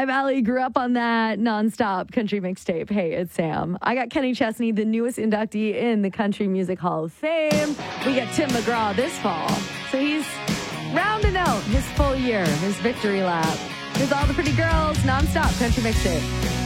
I'm Allie, grew up on that nonstop country mixtape. Hey, it's Sam. I got Kenny Chesney, the newest inductee in the Country Music Hall of Fame. We get Tim McGraw this fall. So he's rounding out his full year, his victory lap. Here's All the Pretty Girls, nonstop country mixtape.